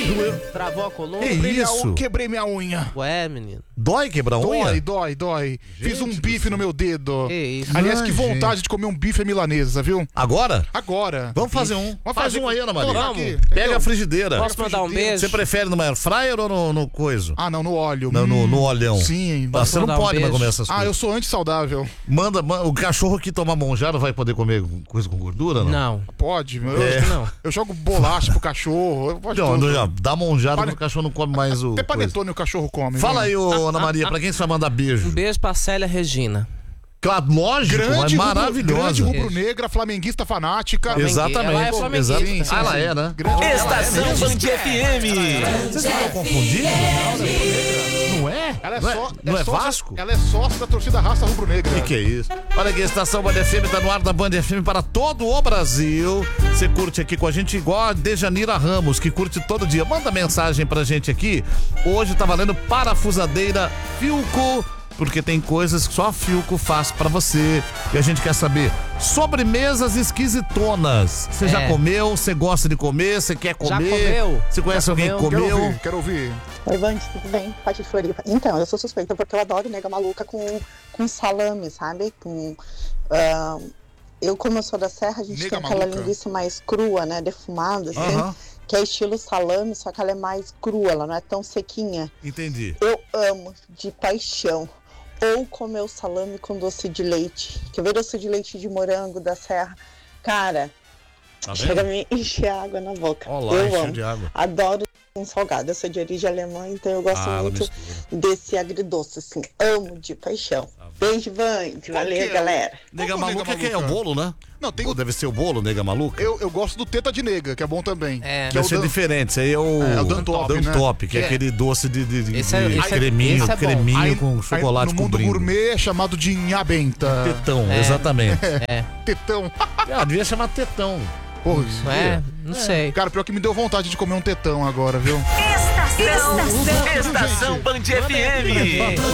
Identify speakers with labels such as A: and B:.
A: Travou a coluna.
B: Que isso?
C: Quebrei minha unha.
A: Ué, menino.
B: Dói quebrar unha?
C: Dói. Fiz um bife no meu dedo.
A: Que isso?
C: Aliás,
B: Ai,
C: que vontade de comer um bife à milanesa, viu?
B: Agora?
C: Agora.
B: Vamos fazer um. Faz um aí, Ana Maria.
C: Vamos.
B: Pega a frigideira.
A: Posso mandar um beijo?
B: Você prefere no air fryer ou no coiso?
C: Ah, não, no óleo.
B: Não, no olhão.
C: Sim.
B: Você não
A: mandar um
B: pode mais
A: beijo?
B: comer essas coisas.
C: Eu sou antissaudável.
B: Manda, o cachorro que toma monjada vai poder comer coisa com gordura, não?
A: Não.
C: Pode, meu.
A: Não.
C: Eu jogo bolacha pro cachorro. Eu pode tudo.
B: Não, dá monjada
C: Pane-
B: porque o cachorro não come mais o.
C: Até
B: coisa.
C: panetone o cachorro come.
B: Fala
C: viu?
B: aí, ô, Ana Maria, pra quem você vai mandar beijo?
A: Um beijo pra Célia Regina.
B: Claro, lógico, é
C: Grande
B: maravilhosa.
C: rubro-negra, flamenguista fanática.
B: Exatamente.
A: Ela é flamenguista.
B: Exatamente.
C: Sim,
B: Ela é, né?
C: Grande
D: Estação Band FM.
B: Vocês estão confundindo? Não é?
C: Ela é
B: não
C: só,
B: não é
C: sócia-
B: Vasco?
C: Ela é sócia da torcida raça rubro-negra.
B: Que é isso? Olha aqui, a Estação Band FM tá no ar da Band FM para todo o Brasil. Você curte aqui com a gente igual a Dejanira Ramos, que curte todo dia. Manda mensagem pra gente aqui. Hoje tá valendo parafusadeira Philco, porque tem coisas que só a Philco faz pra você. E a gente quer saber, sobremesas esquisitonas. Você já comeu? Você gosta de comer? Você quer comer?
A: Já comeu?
B: Você conhece alguém que comeu?
C: Quero ouvir.
E: Oi, Band, tudo bem? Paty de Floripa. Então, eu sou suspeita porque eu adoro nega maluca com salame, sabe? Como eu sou da Serra, a gente
C: Nega
E: tem aquela
C: maluca.
E: linguiça mais crua, né? Defumada, assim.
B: Aham.
E: Que é estilo salame, só que ela é mais crua, ela não é tão sequinha.
B: Entendi.
E: Eu amo de paixão. Ou comer o salame com doce de leite. Quer ver doce de leite de morango da Serra? Cara,
B: Tá
E: chega a
B: vendo?
E: me encher água na boca.
B: Olha lá,
E: eu
B: encheu
E: amo.
B: de água.
E: Adoro um salgado. Eu sou de origem alemã, então eu gosto
B: ela
E: muito
B: mistura.
E: desse agridoce, assim. Amo de paixão. Beijo, Band. Valeu,
C: que é?
E: galera.
B: Nega
C: Qual que é o
B: maluca
C: nega
B: que é o
C: maluca?
B: bolo, né?
C: Não, tem
B: Pô, deve ser o bolo, nega maluca.
C: Eu gosto do teta de nega, que é bom também.
A: É.
C: Que é
B: Deve
C: o
B: ser
C: Dan-
B: diferente. Esse aí é o.
C: É o Dantop, né?
B: Dantop, que é
A: É.
B: aquele doce de
A: Esse é- esse é-
B: creminho,
A: esse é bom.
B: creminho
C: Aí-
B: com chocolate
C: aí, no mundo
B: cobrindo.
C: gourmet é chamado de inhabenta.
B: Tetão, exatamente.
C: Tetão.
B: Devia chamar tetão.
C: Porra,
A: Não é? Não sei.
C: Cara, pior que me deu vontade de comer um tetão agora, viu?
D: Estação Band FM.